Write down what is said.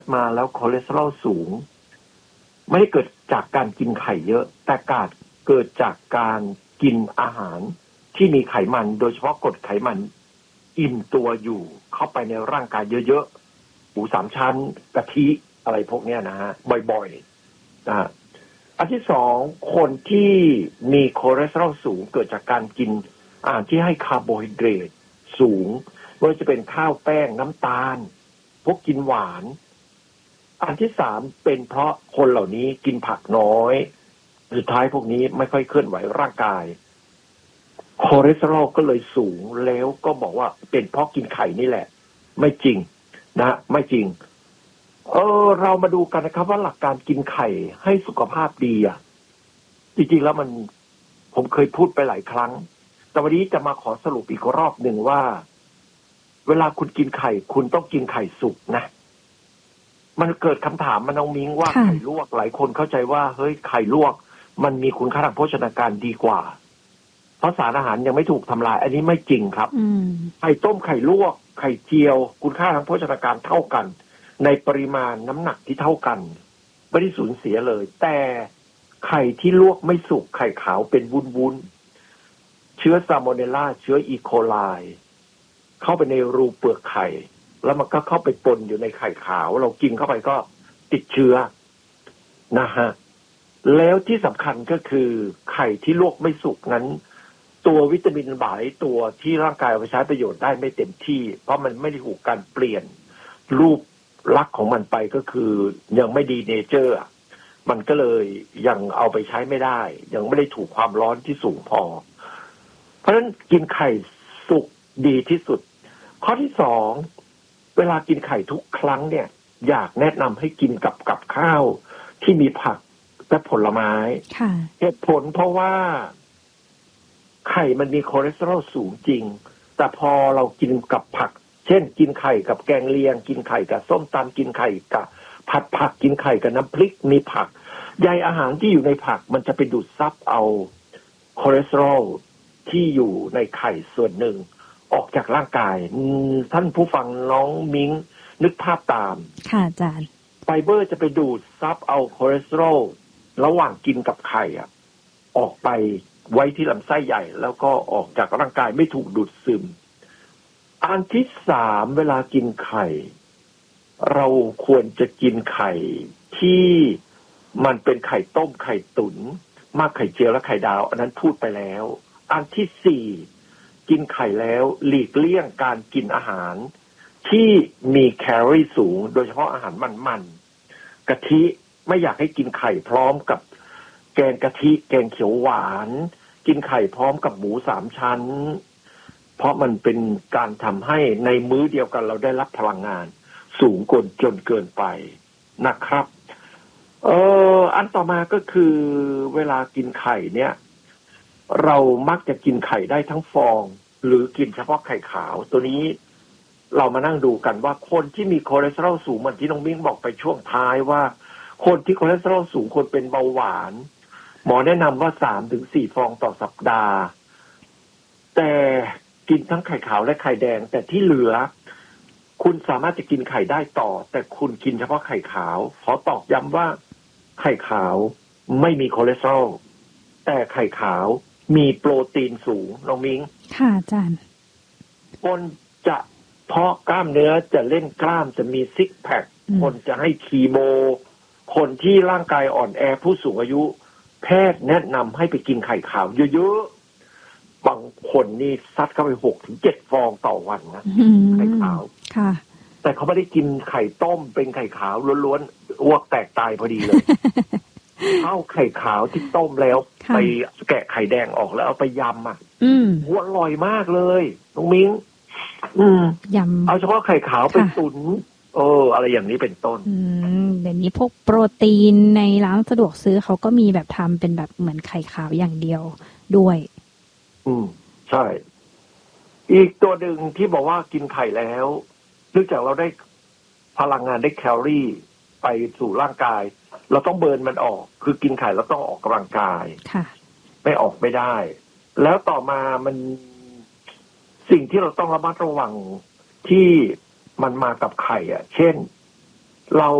มาแล้วคอเลสเตอรอลสูงไม่ได้เกิดจากการกินไข่เยอะแต่เกิดจากการกินอาหารที่มีไขมันโดยเฉพาะกรดไขมันอิ่มตัวอยู่เข้าไปในร่างกายเยอะๆหมูสามชั้นกะทิอะไรพวกนี้นะฮะบ่อยๆนะอันที่สองคนที่มีคอเลสเตอรอลสูงเกิดจากการกินอาหารที่ให้คาร์โบไฮเดรตสูงไม่ว่าจะเป็นข้าวแป้งน้ำตาลพวกกินหวานอันที่สามเป็นเพราะคนเหล่านี้กินผักน้อยสุดท้ายพวกนี้ไม่ค่อยเคลื่อนไหวร่างกายคอเลสเตอรอลก็เลยสูงแล้วก็บอกว่าเป็นเพราะกินไข่นี่แหละไม่จริงนะไม่จริงเรามาดูกันนะครับว่าหลักการกินไข่ให้สุขภาพดีอ่ะจริงๆแล้วผมเคยพูดไปหลายครั้งแต่วันนี้จะมาขอสรุปอีกรอบหนึ่งว่าเวลาคุณกินไข่คุณต้องกินไข่สุกนะมันเกิดคำถามมันน้องมิ้งว่าไข่ลวกหลายคนเข้าใจว่าเฮ้ยไข่ลวกมันมีคุณค่าทางโภชนาการดีกว่าเพราะสารอาหารยังไม่ถูกทำลายอันนี้ไม่จริงครับไข่ต้มไข่ลวกไข่เจียวคุณค่าทางโภชนาการเท่ากันในปริมาณน้ำหนักที่เท่ากันไม่ได้สูญเสียเลยแต่ไข่ที่ลวกไม่สุกไข่ขาวเป็นวุ้นๆเชื้อซาโมเนลลาเชื้ออีโคไลเข้าไปในรูเปลือกไข่แล้วมันก็เข้าไปปนอยู่ในไข่ขาวเรากินเข้าไปก็ติดเชื้อนะฮะแล้วที่สำคัญก็คือไข่ที่ลวกไม่สุกนั้นตัววิตามินหลายตัวที่ร่างกายเอาไปใช้ประโยชน์ได้ไม่เต็มที่เพราะมันไม่ได้ถูกการเปลี่ยนรูปลักษณ์ของมันไปก็คือยังไม่ดีเนเจอร์มันก็เลยยังเอาไปใช้ไม่ได้ยังไม่ได้ถูกความร้อนที่สูงพอเพราะฉะนั้นกินไข่สุกดีที่สุดข้อที่สองเวลากินไข่ทุกครั้งเนี่ยอยากแนะนำให้กินกับข้าวที่มีผักและผลไม้เหตุผลเพราะว่าไข่มันมีคอเลสเตอรอลสูงจริงแต่พอเรากินกับผักเช่นกินไข่กับแกงเลียงกินไข่กับส้มตำกินไข่กับผัดผักกินไข่กับน้ำพริกมีผักใยอาหารที่อยู่ในผักมันจะไปดูดซับเอาคอเลสเตอรอลที่อยู่ในไข่ส่วนหนึ่งออกจากร่างกายท่านผู้ฟังน้องมิ้งนึกภาพตามค่ะอาจารย์ไฟเบอร์จะไปดูดซับเอาคอเลสเตอรอลระหว่างกินกับไข่ออกไปไว้ที่ลำไส้ใหญ่แล้วก็ออกจากร่างกายไม่ถูกดูดซึมอันที่สามเวลากินไข่เราควรจะกินไข่ที่มันเป็นไข่ต้มไข่ตุ๋นมากไข่เจียวและไข่ดาวอันนั้นพูดไปแล้วอันที่สี่กินไข่แล้วหลีกเลี่ยงการกินอาหารที่มีแคลอรี่สูงโดยเฉพาะอาหารมันๆกะทิไม่อยากให้กินไข่พร้อมกับแกงกะทิแกงเขียวหวานกินไข่พร้อมกับหมูสามชั้นเพราะมันเป็นการทำให้ในมื้อเดียวกันเราได้รับพลังงานสูงจนเกินไปนะครับอันต่อมาก็คือเวลากินไข่เนี่ยเรามักจะกินไข่ได้ทั้งฟองหรือกินเฉพาะไข่ขาวตัวนี้เรามานั่งดูกันว่าคนที่มีคอเลสเตอรอลสูงเหมือนที่น้องมิ้งบอกไปช่วงท้ายว่าคนที่คอเลสเตอรอลสูงคนเป็นเบาหวานหมอแนะนำว่า 3-4 ฟองต่อสัปดาห์แต่กินทั้งไข่ขาวและไข่แดงแต่ที่เหลือคุณสามารถจะกินไข่ได้ต่อแต่คุณกินเฉพาะไข่ขาวขอตอกย้ำว่าไข่ขาวไม่มีคอเลสเตอรอลแต่ไข่ขาวมีโปรตีนสูงน้องมิ้งค่ะอาจารย์คนจะเพาะกล้ามเนื้อจะเล่นกล้ามจะมีซิกแพคคนจะให้คีโมคนที่ร่างกายอ่อนแอผู้สูงอายุแพทย์แนะนำให้ไปกินไข่ขาวเยอะๆบางคนนี่ซัดเข้าไป 6-7 ฟองต่อวันนะไข่ขาวค่ะแต่เขาไม่ได้กินไข่ต้มเป็นไข่ขาวล้วนๆอ้วกแตกตายพอดีเลย เอาไข่ขาวที่ต้มแล้วไปแกะไข่แดงออกแล้วเอาไปยำหัวอร่อยมากเลยน้องมิ้งยำเอาเฉพาะไข่ขาวไปตุ๋นอะไรอย่างนี้เป็นต้นเดี๋ยวนี้พวกโปรตีนในร้านสะดวกซื้อเขาก็มีแบบทำเป็นแบบเหมือนไข่ขาวอย่างเดียวด้วยใช่อีกตัวหนึ่งที่บอกว่ากินไข่แล้วเนื่องจากเราได้พลังงานได้แคลอรี่ไปสู่ร่างกายเราต้องเบิร์นมันออกคือกินไข่เราต้องออกกำลังกายไม่ออกไม่ได้แล้วต่อมามันสิ่งที่เราต้องระมัดระวังที่มันมากับไข่เช่นเรา